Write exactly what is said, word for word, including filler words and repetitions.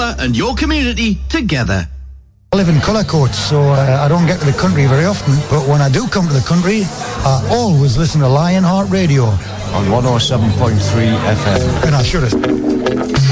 colour and your community together. I live in Cullercoat, so uh, I don't get to the country very often, but when I do come to the country, I always listen to Lionheart Radio. On one oh seven point three F M. And I should have.